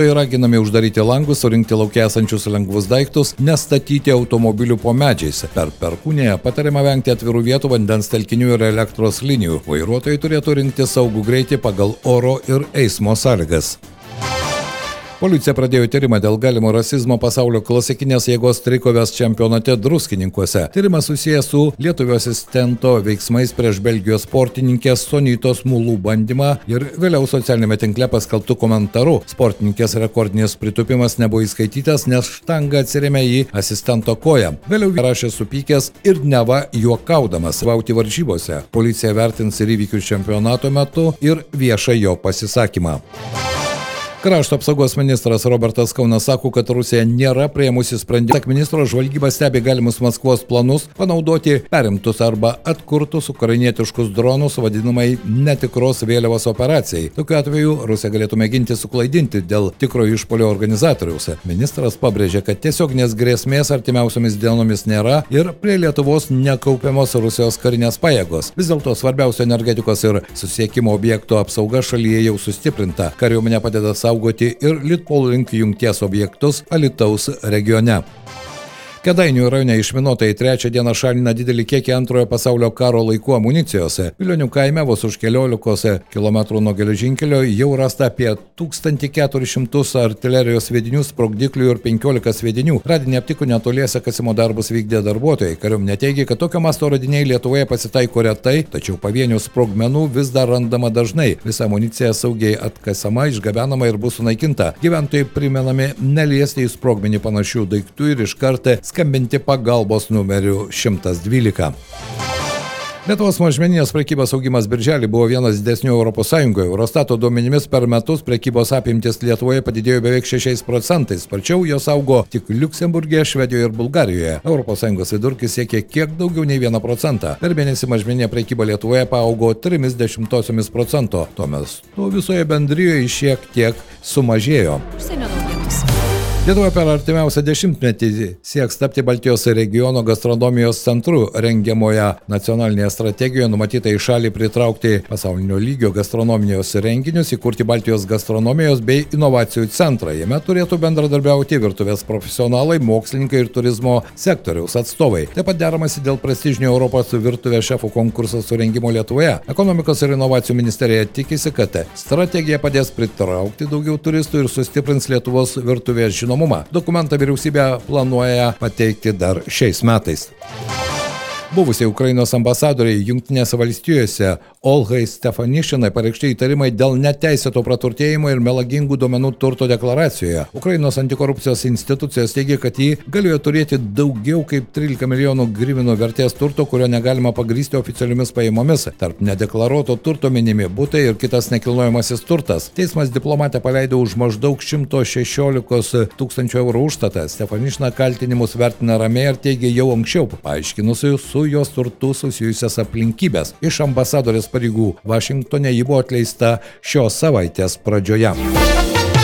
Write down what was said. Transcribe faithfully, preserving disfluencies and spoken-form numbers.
Raginami uždaryti langus, surinkti lauke esančius lengvus daiktus, nestatyti automobilių po medžiais. Per Perkūniją patariama vengti atvirų vietų, vandens telkinių ir elektros linijų. Vairuotojai turėtų rinkti saugų greitį pagal oro ir eismo sąlygas. Policija pradėjo tyrimą dėl galimo rasizmo pasaulio klasikinės jėgos trikovės čempionate Druskininkuose. Tyrimas susijęs su lietuvio asistento veiksmais prieš Belgijos sportininkės Sonitos Mulų bandymą ir vėliau socialinėme tinkle paskelbtų komentarų. Sportininkės rekordinis pritupimas nebuvo įskaitytas, nes štanga atsirėmė į asistento koją. Vėliau rašė supykęs ir neva juokaudamas vauti varžybose. Policija vertins ir įvykius čempionato metu ir viešą jo pasisakymą. Krašto apsaugos ministras Robertas Kaunas sako, kad Rusija nėra priėmusi sprendimą. Tak ministro žvalgyba stebi galimus Maskvos planus panaudoti perimtus arba atkurtus ukrainietiškus dronus vadinamai netikros vėliavos operacijai. Tokiu atveju Rusija galėtų mėginti suklaidinti dėl tikro išpuolio organizatoriaus. Ministras pabrėžė, kad tiesioginės grėsmės artimiausiomis dienomis nėra ir prie Lietuvos nekaupiamos Rusijos karinės pajėgos. Vis dėlto svarbiausio energetikos ir susisiekimo objekto apsauga šalyje jau sustiprinta. Kariuomenė padeda saugoti ir Litpol-Link jungties objektus Alytaus regione. Kėdainių rajone išminuotojai trečią dieną šalina didelį kiekį antrojo pasaulio karo laikų amunicijos. Vilionių kaime vos už keliolikos kilometrų nuo geležinkelio jau rasta apie tūkstantį keturis šimtus artilerijos sviedinių, sprogdiklių ir penkiolika sviedinių. Radinį aptiko netoliese kasimo darbus vykdė darbuotojai. Kariuomenė teigia, kad tokio masto radiniai Lietuvoje pasitaiko retai, tačiau pavienių sprogmenų vis dar randama dažnai. Visa amunicija saugiai atkasama, išgabenama ir bus sunaikinta. Gyventojai primenami neliesti į sprogmenį panašių daiktų ir iš karto skambinti pagalbos numeriu šimtas dvylika. Lietuvos mažmeninės prekybos augimas birželį buvo vienas didesnių Europos Sąjungoje. Eurostato duomenimis per metus prekybos apimtis Lietuvoje padidėjo beveik šešiais procentais. Sparčiau jos augo tik Liuksemburge, Švedijoje ir Bulgarijoje. Europos Sąjungos vidurkis siekė kiek daugiau nei vieną procentą. Per mėnesį mažmeninė prekyba Lietuvoje paaugo trimis dešimtosiomis procento. Tuo metu visoje bendrijoje šiek tiek sumažėjo. Lietuva per artimiausią dešimtmetį sieks tapti Baltijos regiono gastronomijos centru. Rengiamoje nacionalinėje strategijoje numatyta į šalį pritraukti pasaulinio lygio gastronomijos renginius, įkurti Baltijos gastronomijos bei inovacijų centrą. Jame turėtų bendradarbiauti virtuvės profesionalai, mokslininkai ir turizmo sektoriaus atstovai. Taip pat deramasi dėl prestižinio Europos virtuvės šefų konkurso surengimo Lietuvoje. Ekonomikos ir inovacijų ministerija tikisi, kad strategija padės pritraukti daugiau turistų ir sustiprins Lietuvos virtuvės žinomumą. Dokumentą vyriausybė planuoja pateikti dar šiais metais. Buvusiai Ukrainos ambasadoriai Jungtinėse valstijose Olgai Stefanišinai pareikšti įtarimai dėl neteisėto praturtėjimo ir melagingų duomenų turto deklaracijoje. Ukrainos antikorupcijos institucijos teigia, kad ji galėjo turėti daugiau kaip trylika milijonų grivynų vertės turto, kurio negalima pagrįsti oficialiomis pajamomis. Tarp nedeklaruoto turto minimi butai ir kitas nekilnojamasis turtas. Teismas diplomatę paleido už maždaug šimto šešiolikos tūkstančių eurų užstatą. Stefanišina kaltinimus vertina ramiai ir teigia jau anksčiau paaiškinusi su jos turtų susijusias aplinkybės. Iš ambasadorės pareigų Vašingtone ji buvo atleista šios savaitės pradžioje.